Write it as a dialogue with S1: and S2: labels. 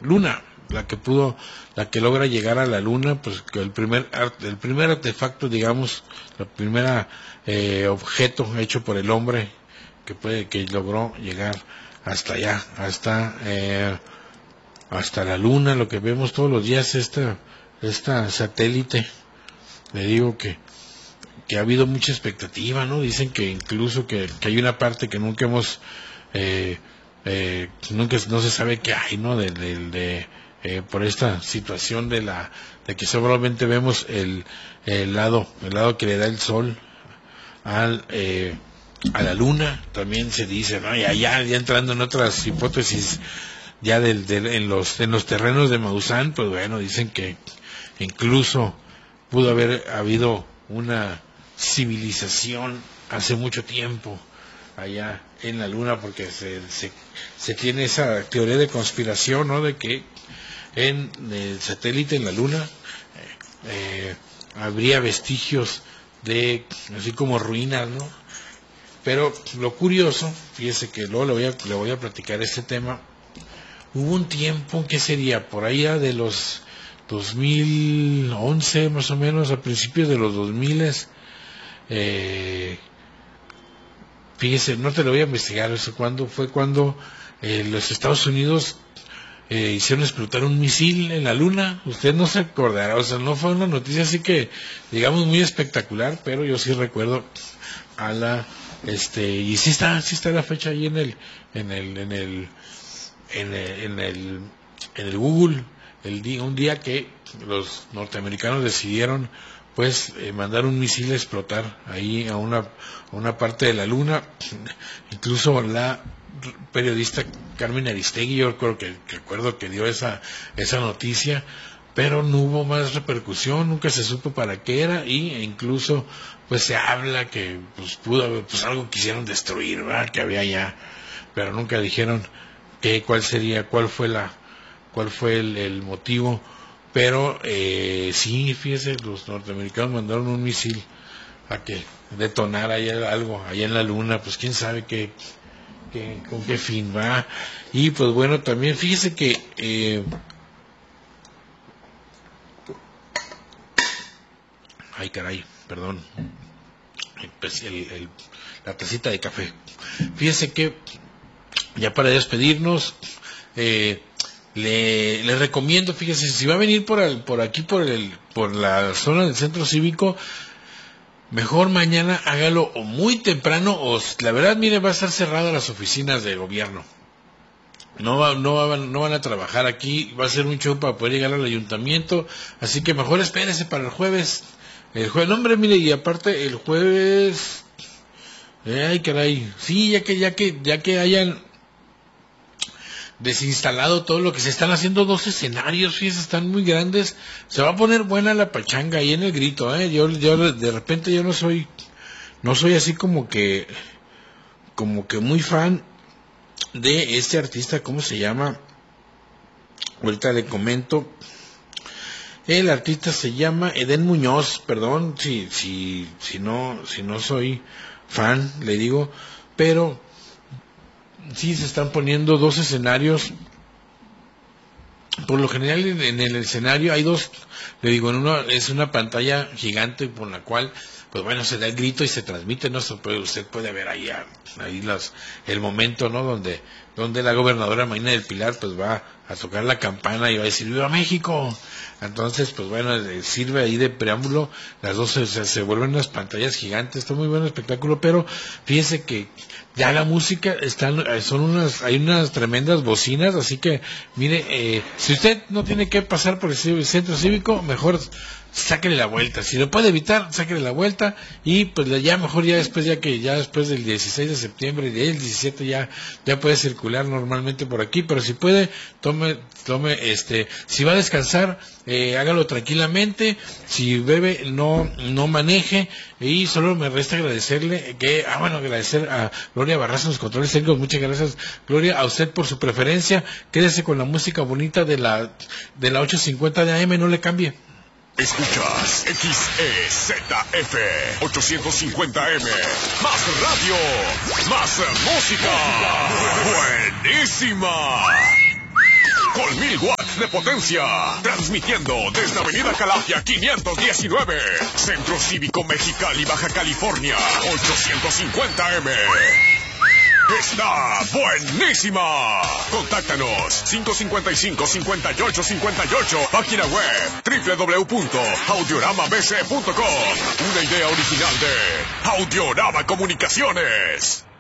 S1: luna, la que logra llegar a la luna, pues que el primer artefacto, digamos, la primera objeto hecho por el hombre que logró llegar hasta allá, hasta la luna, lo que vemos todos los días, esta satélite. Le digo que ha habido mucha expectativa, ¿no? Dicen que incluso que hay una parte que nunca hemos nunca no se sabe qué hay, ¿no? Por esta situación de que solamente vemos el lado que le da el sol a la luna. También se dice, ¿no? Ya entrando en otras hipótesis, ya en los terrenos de Maussan, pues bueno, dicen que incluso pudo haber habido una civilización hace mucho tiempo allá en la luna, porque se tiene esa teoría de conspiración, ¿no? De que en el satélite, en la luna, habría vestigios así como ruinas, ¿no? Pero lo curioso, fíjese que luego le voy a platicar este tema. Hubo un tiempo, ¿qué sería? Por ahí de los 2011, más o menos, a principios de los 2000, fíjese, no te lo voy a investigar, eso cuando los Estados Unidos hicieron explotar un misil en la luna. Usted no se acordará, o sea, no fue una noticia así que, digamos, muy espectacular, pero yo sí recuerdo y sí está la fecha ahí en el Google, un día que los norteamericanos decidieron pues mandar un misil a explotar ahí a una parte de la luna. Incluso la periodista Carmen Aristegui, yo recuerdo que dio esa noticia, pero no hubo más repercusión, nunca se supo para qué era, e incluso pues se habla que pues pudo haber, pues algo quisieron destruir, ¿verdad? Que había ya, pero nunca dijeron cuál fue el motivo. Pero sí, fíjese, los norteamericanos mandaron un misil a que detonara algo allá en la luna, pues quién sabe con qué fin va. Y pues bueno, también fíjese que ay caray, perdón, pues la tacita de café. Fíjese que ya para despedirnos, le recomiendo, fíjese, si va a venir por aquí por la zona del centro cívico, mejor mañana hágalo o muy temprano, o la verdad, mire, va a estar cerradas las oficinas de gobierno. No van a trabajar aquí, va a ser un show para poder llegar al ayuntamiento, así que mejor espérese para el jueves. No, hombre, mire, y aparte el jueves, ay caray, sí, ya que hayan desinstalado todo lo que se están haciendo, 2 escenarios, fíjense, están muy grandes, se va a poner buena la pachanga ahí en el Grito, yo de repente yo no soy así como que muy fan de este artista. ¿Cómo se llama? Ahorita le comento. El artista se llama Edén Muñoz, perdón si no soy fan, le digo, pero sí se están poniendo 2 escenarios. Por lo general en el escenario hay 2, le digo, en uno es una pantalla gigante por la cual pues bueno, se da el grito y se transmite, ¿no? Usted puede ver ahí el momento, ¿no? Donde la gobernadora Marina del Pilar pues va a tocar la campana y va a decir ¡Viva México! Entonces, pues bueno, sirve ahí de preámbulo, las 2 se vuelven unas pantallas gigantes, está muy buen espectáculo, pero fíjese que ya la música hay unas tremendas bocinas, así que mire, si usted no tiene que pasar por el centro cívico, mejor sáquele la vuelta, si lo puede evitar, sáquele la vuelta, y pues ya mejor ya después del 16 de septiembre y el 17 ya puede circular normalmente por aquí, pero si puede, tome si va a descansar, hágalo tranquilamente, si bebe no maneje, y solo me resta agradecerle agradecer a Gloria Barraza en los controles técnicos. Muchas gracias, Gloria, a usted por su preferencia. Quédese con la música bonita de la 850 de AM, no le cambie.
S2: Escuchas XEZF 850M. Más radio, más música. Buenísima. Con 1000 watts watts de potencia. Transmitiendo desde Avenida Calafia 519. Centro Cívico Mexicali, Baja California. 850M. Está buenísima. Contáctanos 555-5858. Página web www.audioramabc.com. Una idea original de Audiorama Comunicaciones.